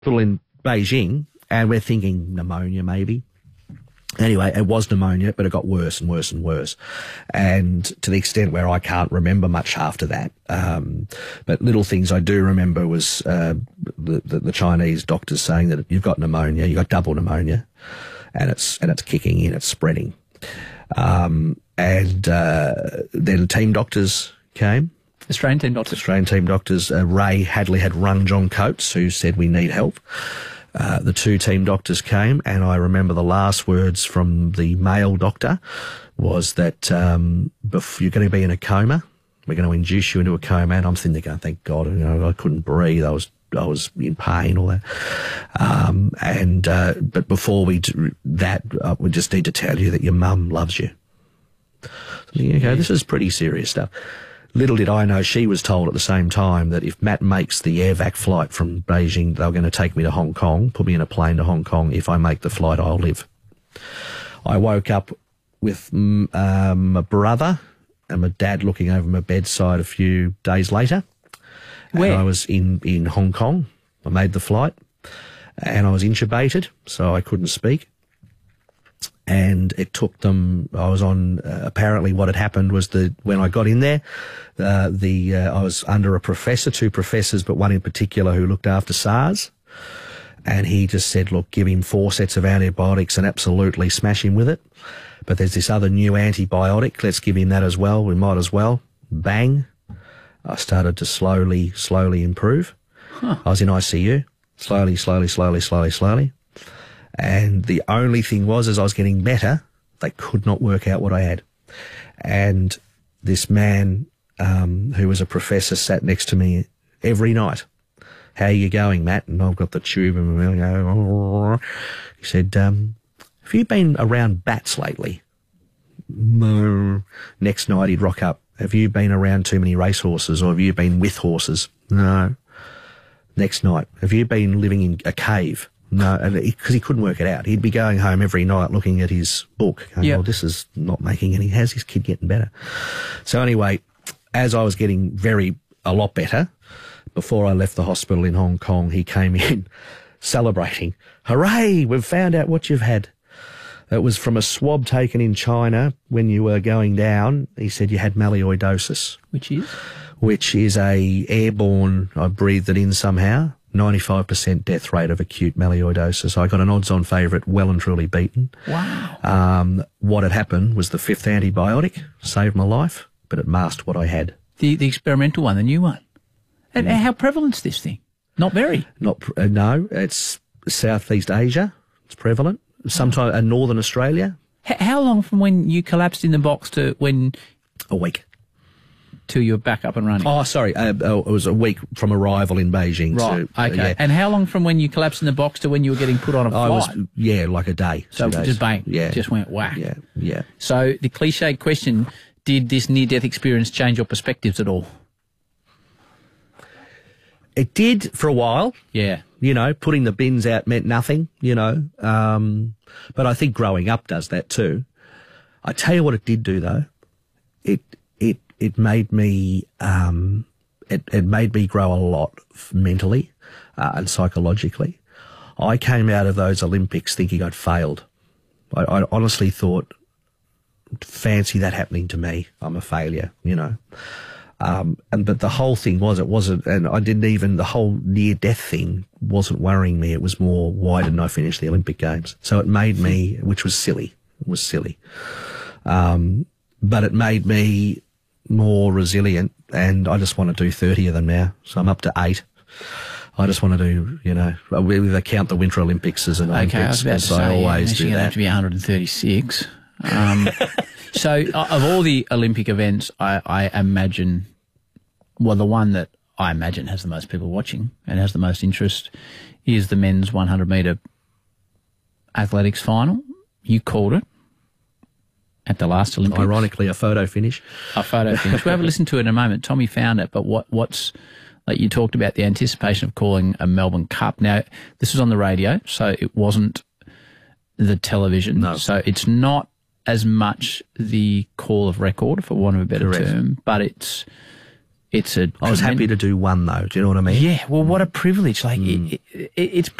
hospital in Beijing, and we're thinking pneumonia maybe. Anyway, it was pneumonia, but it got worse and worse and worse, and to the extent where I can't remember much after that. But little things I do remember was the Chinese doctors saying that you've got pneumonia, you've got double pneumonia, and it's kicking in, it's spreading. And then team doctors came. Australian team doctors. Ray Hadley had rung John Coates, who said we need help. The two team doctors came, and I remember the last words from the male doctor was that you're going to be in a coma. We're going to induce you into a coma. And I'm sitting there going, thank God, I couldn't breathe. I was in pain, all that. But before we do that, we just need to tell you that your mum loves you. Okay, this is pretty serious stuff. Little did I know, she was told at the same time that if Matt makes the airvac flight from Beijing, they were going to take me to Hong Kong, put me in a plane to Hong Kong. If I make the flight, I'll live. I woke up with my brother and my dad looking over my bedside a few days later. Where? And I was in Hong Kong. I made the flight and I was intubated, so I couldn't speak. And it took them, I was on, apparently what had happened was that when I got in there, I was under a professor, two professors, but one in particular who looked after SARS. And he just said, look, give him 4 sets of antibiotics and absolutely smash him with it. But there's this other new antibiotic. Let's give him that as well. We might as well. Bang. I started to slowly improve. I was in ICU. Slowly. And the only thing was, as I was getting better, they could not work out what I had. And this man, who was a professor, sat next to me every night. How are you going, Matt? And I've got the tube and he said, have you been around bats lately? No. Next night he'd rock up. Have you been around too many racehorses, or have you been with horses? No. Next night, have you been living in a cave? No, because he couldn't work it out. He'd be going home every night looking at his book, going, well, this is not making any, how's this kid getting better? So anyway, as I was getting a lot better, before I left the hospital in Hong Kong, he came in celebrating. Hooray, we've found out what you've had. It was from a swab taken in China when you were going down. He said you had malioidosis. Which is a airborne, I breathed it in somehow, 95% death rate of acute malioidosis. I got an odds-on favourite, well and truly beaten. Wow. What had happened was the 5th antibiotic saved my life, but it masked what I had. The experimental one, the new one. And how prevalent is this thing? Not very. No, it's Southeast Asia. It's prevalent. Sometimes in Northern Australia. How long from when you collapsed in the box to when... A week. Till you're back up and running? Oh, sorry. It was a week from arrival in Beijing. Right, okay. And how long from when you collapsed in the box to when you were getting put on a flight? Like a day. So just bang, just went whack. Yeah. So the cliche question, did this near-death experience change your perspectives at all? It did for a while. Yeah. Putting the bins out meant nothing, but I think growing up does that too. I tell you what it did do though. It made me, it made me grow a lot mentally, and psychologically. I came out of those Olympics thinking I'd failed. I honestly thought, fancy that happening to me. I'm a failure, but the whole thing the whole near-death thing wasn't worrying me. It was more, why didn't I finish the Olympic Games? So it made me, which was silly. It was silly. But it made me more resilient, and I just want to do 30 of them now. So I'm up to 8. I just want to do, we count the Winter Olympics as an Olympics. Okay, I was about to say, always do you're going to that. have to be 136. So of all the Olympic events, I imagine, well, the one that I imagine has the most people watching and has the most interest is the men's 100-metre athletics final. You called it at the last Olympics. Ironically, a photo finish. We'll have a listen to it in a moment. Tommy found it, but what's like you talked about the anticipation of calling a Melbourne Cup. Now, this was on the radio, so it wasn't the television. No. So it's not as much the call of record, for want of a better term, but I was happy to do one though. Do you know what I mean? Yeah. Well, what a privilege. Like, it's